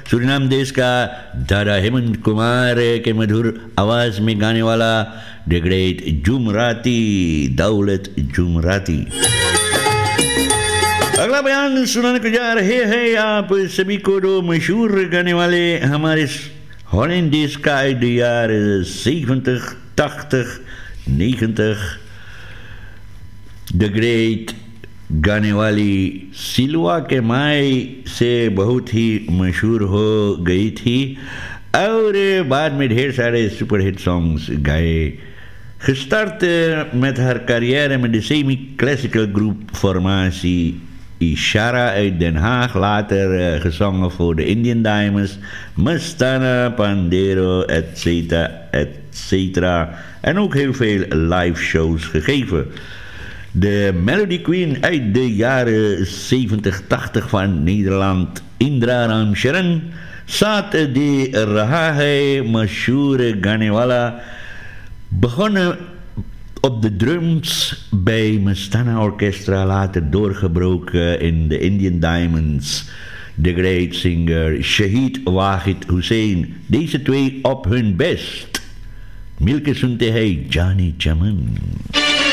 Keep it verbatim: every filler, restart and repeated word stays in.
सुरीनाम देश का दादा हेमंत कुमार के मधुर आवाज में गाने वाला द ग्रेट जुमराती, दौलत जुमराती। अगला बयान सुनाने को जा रहे हैं आप सभी को दो मशहूर गाने वाले हमारे हॉलैंड देश का uit de jaren zeventig, tachtig, negentig. The Great गाने वाली सिलवा के माई से बहुत ही मशहूर हो गई थी और बाद में ढेर सारे सुपर हिट सॉन्ग्स गाए। Gestart met haar carrière met de semi-classical groep formatie Ishara uit Den Haag, later gezongen voor de Indian Diamonds, Mastana, Pandero, et cetera, et cetera. En ook heel veel live shows gegeven. De Melody Queen uit de jaren zeventig, tachtig van Nederland, Indra Ramcharan, Saat de Raha Hai, Mashhoor Gaane Wala, begonnen op de drums bij Mastana Orchestra, later doorgebroken in de Indian Diamonds, de great singer Shahid Wahid Hussain. Deze twee op hun best. Milke Sunte Hai, Johnny Chaman.